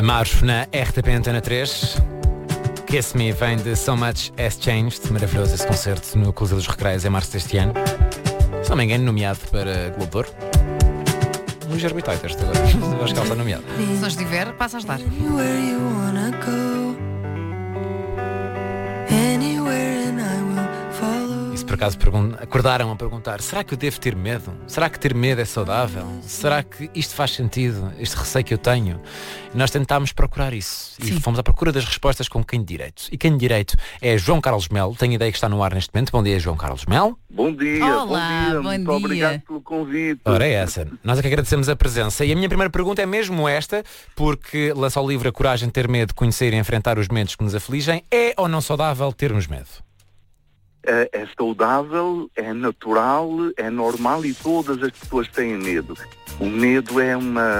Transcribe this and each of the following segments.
Amar na RTP Antena 3. Kiss Me vem de So Much Has Changed. Maravilhoso esse concerto no Coliseu dos Recreios em março deste ano. Se não me engano, nomeado para Globo de Ouro. Um ligeiro bitite este agora. Acho que ela está nomeada. Se não estiver, passa a estar. E se por acaso acordaram a perguntar: será que eu devo ter medo? Será que ter medo é saudável? Será que isto faz sentido? Este receio que eu tenho? E nós tentámos procurar isso. E fomos à procura das respostas com quem de direito. E quem de direito é João Carlos Melo. Tenho ideia que está no ar neste momento. Bom dia, João Carlos Melo. Bom dia, Olá, bom dia. bom Muito dia. obrigado pelo convite. Ora, é essa. Nós é que agradecemos a presença. E a minha primeira pergunta é mesmo esta, porque lança ao livro A Coragem de Ter Medo, Conhecer e Enfrentar os Medos que nos afligem. É ou não saudável termos medo? É saudável, é natural, é normal e todas as pessoas têm medo. O medo é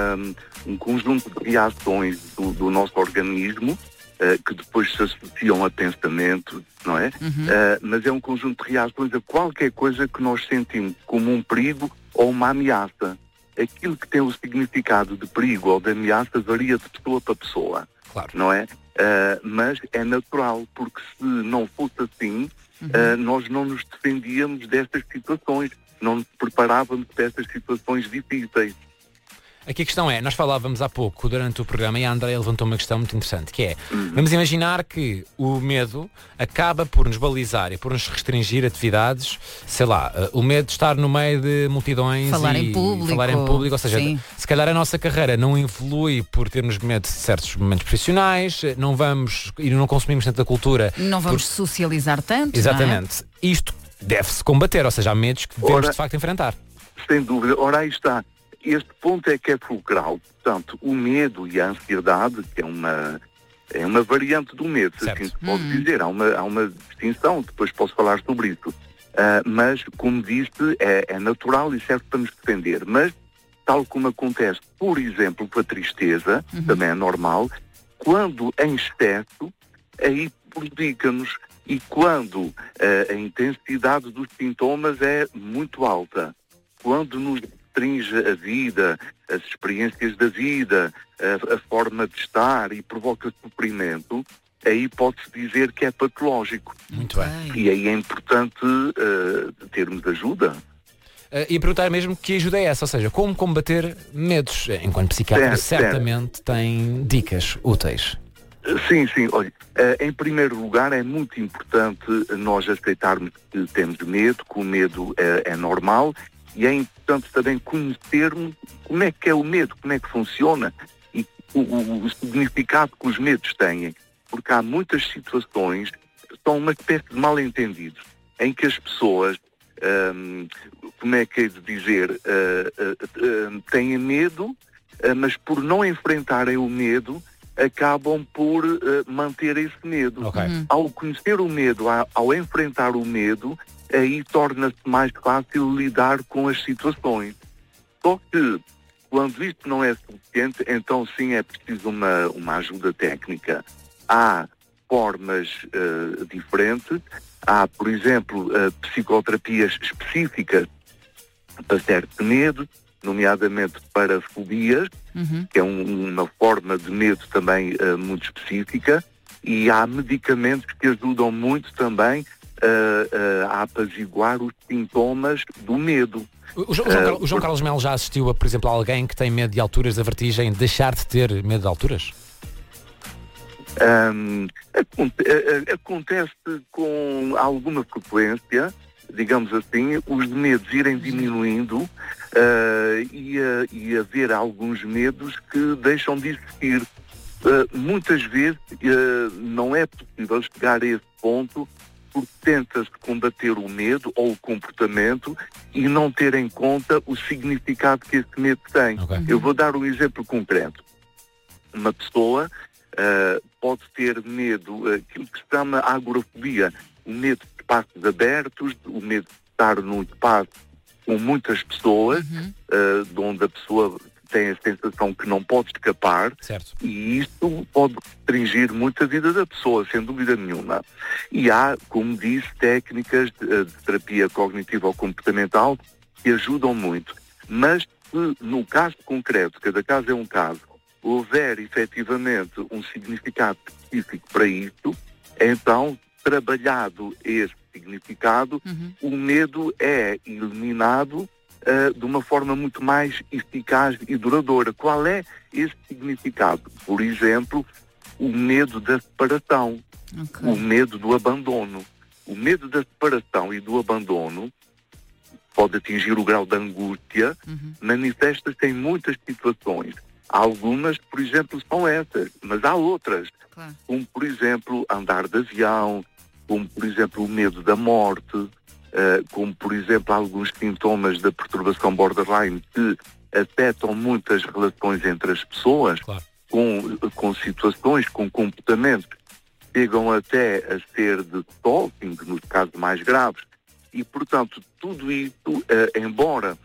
um conjunto de reações do nosso organismo que depois se associam a pensamento, não é? Mas é um conjunto de reações a qualquer coisa que nós sentimos como um perigo ou uma ameaça. Aquilo que tem o significado de perigo ou de ameaça varia de pessoa para pessoa, Claro. não é? Mas é natural, porque se não fosse assim, nós não nos defendíamos destas situações, não nos preparávamos para estas situações difíceis. Aqui a questão é, nós falávamos há pouco durante o programa e a Andréia levantou uma questão muito interessante, que é, vamos imaginar que o medo acaba por nos balizar e por nos restringir atividades, sei lá, o medo de estar no meio de multidões Falar e em público. falar em público, ou seja, Sim. se calhar a nossa carreira não evolui por termos medo de certos momentos profissionais, não vamos e não consumimos tanta cultura. Não vamos socializar tanto. Exatamente. Isto deve-se combater, ou seja, há medos que devemos de facto enfrentar. Sem dúvida. Ora, aí está. Este ponto é que é fulcral. Portanto, o medo e a ansiedade, que é uma variante do medo, se assim se pode dizer. Há uma distinção, depois posso falar sobre isso. Mas, como disse, é natural e serve para nos defender. Mas, tal como acontece, por exemplo, com a tristeza, também é normal, quando em excesso, aí prejudica-nos. E quando a intensidade dos sintomas é muito alta, quando nos restringe a vida, as experiências da vida, a forma de estar e provoca sofrimento, aí pode-se dizer que é patológico. Muito bem. E aí é importante termos ajuda. E perguntar mesmo que ajuda é essa, ou seja, como combater medos, enquanto psiquiatra certamente tem dicas úteis. Sim. Olha, em primeiro lugar é muito importante nós aceitarmos que temos medo, que o medo é normal, e é importante também conhecermos como é que é o medo, como é que funciona e o significado que os medos têm. Porque há muitas situações que são uma espécie de mal-entendidos, em que as pessoas, como é que é de dizer, têm medo, mas por não enfrentarem o medo, acabam por manter esse medo. Ok. Ao conhecer o medo, ao enfrentar o medo, aí torna-se mais fácil lidar com as situações. Só que, quando isto não é suficiente, então sim é preciso uma ajuda técnica. Há formas diferentes. Há, por exemplo, psicoterapias específicas para certos medos, nomeadamente para fobias, que é uma forma de medo também muito específica, e há medicamentos que ajudam muito também a apaziguar os sintomas do medo. O João Carlos Melo já assistiu, por exemplo, a alguém que tem medo de alturas, da vertigem, deixar de ter medo de alturas? Acontece com alguma frequência, digamos assim, os medos irem diminuindo e haver alguns medos que deixam de existir. Muitas vezes não é possível chegar a esse ponto porque tenta-se combater o medo ou o comportamento e não ter em conta o significado que esse medo tem. Okay. Eu vou dar um exemplo concreto. Uma pessoa pode ter medo, aquilo que se chama agorafobia, o medo de espaços abertos, o medo de estar num espaço com muitas pessoas, de onde a pessoa tem a sensação que não pode escapar. Certo. E isto pode restringir muito a vida da pessoa, sem dúvida nenhuma. E há, como disse, técnicas de terapia cognitiva ou comportamental que ajudam muito. Mas se, no caso concreto, cada caso é um caso, houver efetivamente um significado específico para isto, então, trabalhado este significado, o medo é eliminado de uma forma muito mais eficaz e duradoura. Qual é esse significado? Por exemplo, o medo da separação, o medo do abandono. O medo da separação e do abandono pode atingir o grau de angústia, manifesta-se em muitas situações. Algumas, por exemplo, são essas, mas há outras, como, por exemplo, andar de avião, como, por exemplo, o medo da morte, como, por exemplo, alguns sintomas da perturbação borderline que afetam muitas relações entre as pessoas, com situações, com comportamentos que chegam até a ser de stalking, nos casos mais graves. E, portanto, tudo isso, embora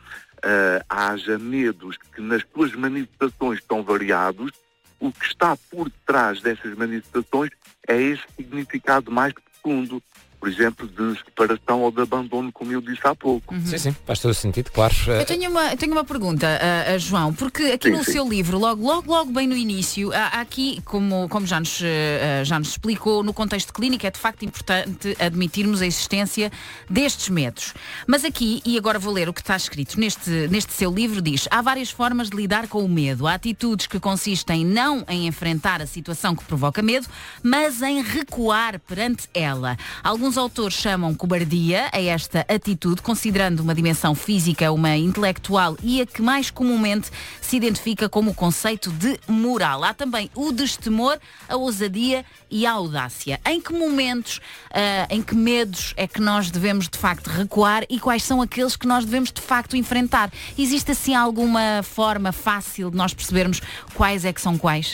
haja medos que nas suas manifestações são variados, o que está por trás dessas manifestações é esse significado mais profundo, por exemplo, de separação ou de abandono, como eu disse há pouco. Sim, faz todo o sentido, claro. Eu tenho uma pergunta, João, porque aqui no seu livro, logo bem no início, há aqui, como já nos explicou, no contexto clínico é de facto importante admitirmos a existência destes medos. Mas aqui, e agora vou ler o que está escrito neste seu livro, diz: há várias formas de lidar com o medo. Há atitudes que consistem não em enfrentar a situação que provoca medo, mas em recuar perante ela. Alguns autores chamam cobardia a esta atitude, considerando uma dimensão física, uma intelectual e a que mais comumente se identifica como o conceito de moral. Há também o destemor, a ousadia e a audácia. Em que momentos, em que medos é que nós devemos de facto recuar e quais são aqueles que nós devemos de facto enfrentar? Existe assim alguma forma fácil de nós percebermos quais é que são quais?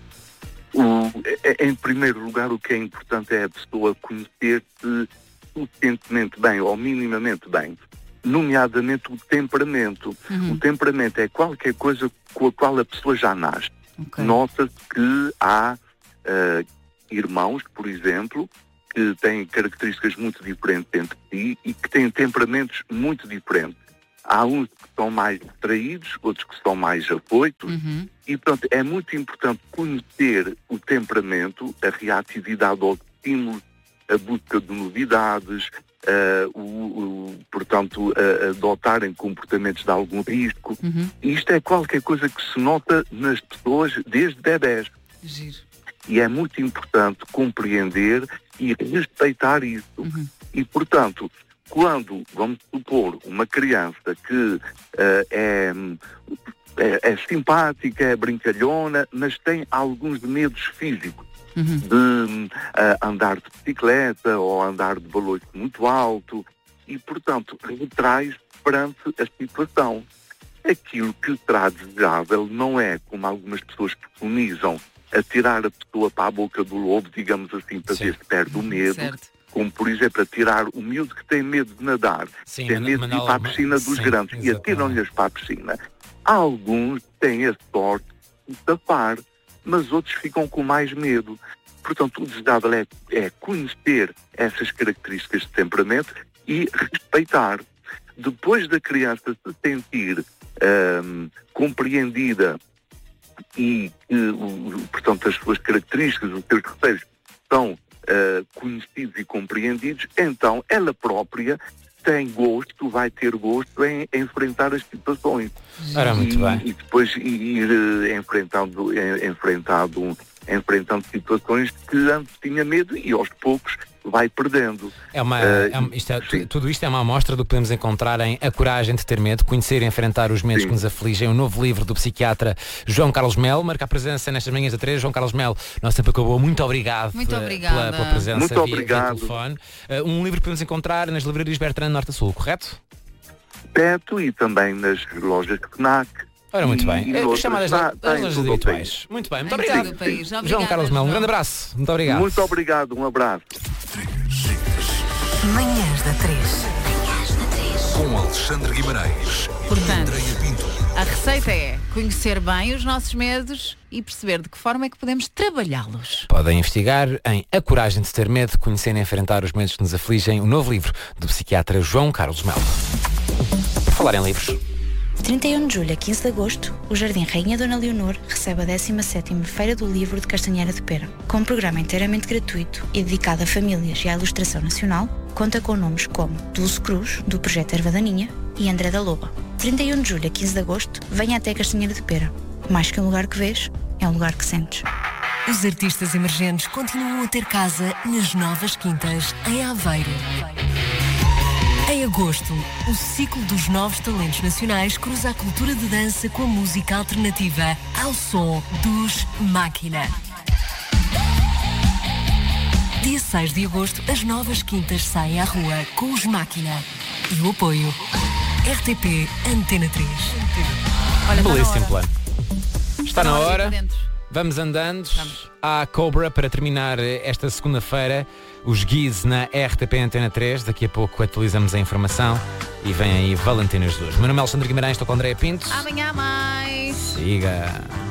Em primeiro lugar, o que é importante é a pessoa conhecer-se suficientemente bem, ou minimamente bem, nomeadamente o temperamento. O temperamento é qualquer coisa com a qual a pessoa já nasce. Nota-se que há irmãos, por exemplo, que têm características muito diferentes entre si e que têm temperamentos muito diferentes. Há uns que são mais distraídos, outros que são mais afoitos, e, portanto, é muito importante conhecer o temperamento, a reatividade aos estímulos, a busca de novidades, portanto, adotarem comportamentos de algum risco. Isto é qualquer coisa que se nota nas pessoas desde bebés. E é muito importante compreender e respeitar isso. E, portanto, quando, vamos supor, uma criança que é simpática, é brincalhona, mas tem alguns medos físicos, de andar de bicicleta ou andar de balanço muito alto, e, portanto, retrai-se perante a situação. Aquilo que será desejável não é, como algumas pessoas preconizam, atirar a pessoa para a boca do lobo, digamos assim, para ver se perde o medo. Como, por exemplo, atirar o miúdo que tem medo de nadar, tem medo de ir para a piscina dos grandes, e atiram-lhes para a piscina. Alguns têm a sorte de tapar, mas outros ficam com mais medo. Portanto, o desejável é conhecer essas características de temperamento e respeitar. Depois da criança se sentir compreendida e, portanto, as suas características, os seus receios são conhecidos e compreendidos, então ela própria vai ter gosto em enfrentar as situações. Muito bem. E depois ir enfrentando situações que antes tinha medo e aos poucos vai perdendo. Tudo isto é uma amostra do que podemos encontrar em A Coragem de Ter Medo, conhecer e enfrentar os medos que nos afligem, o novo livro do psiquiatra João Carlos Melo. Marca a presença nestas manhãs da 3. João Carlos Melo, nosso tempo acabou. Muito obrigado pela presença via telefone. Um livro que podemos encontrar nas livrarias Bertrand Norte a Sul, correto? Perto, e também nas lojas de FNAC. Ora, muito bem. Chamadas das lojas habituais. Muito bem, muito obrigado. João Carlos Melo, um grande abraço. Muito obrigado. Muito obrigado, um abraço. Manhãs da 3. Com Alexandre Guimarães. Portanto, a receita é conhecer bem os nossos medos e perceber de que forma é que podemos trabalhá-los. Podem investigar em A Coragem de Ter Medo, conhecer e enfrentar os medos que nos afligem, o novo livro do psiquiatra João Carlos Melo. Por falar em livros, 31 de julho a 15 de agosto, o Jardim Rainha Dona Leonor recebe a 17ª Feira do Livro de Castanheira de Pera. Com um programa inteiramente gratuito e dedicado a famílias e à ilustração nacional, conta com nomes como Dulce Cruz, do Projeto Erva Daninha, e André da Loba. 31 de julho a 15 de agosto, venha até Castanheira de Pera. Mais que um lugar que vês, é um lugar que sentes. Os artistas emergentes continuam a ter casa nas Novas Quintas, em Aveiro. Em agosto, o ciclo dos novos talentos nacionais cruza a cultura de dança com a música alternativa ao som dos Máquina. Dia 6 de agosto, as Novas Quintas saem à rua com os Máquina. E o apoio RTP Antena 3. Olha, belíssimo plano. Está na de ir hora. para dentro. Vamos andando à Cobra para terminar esta segunda-feira. Os Guiz na RTP Antena 3. Daqui a pouco atualizamos a informação e vem aí Valentinas 2. Meu nome é Alexandre Guimarães, estou com o André Pinto. Amanhã mais. Siga.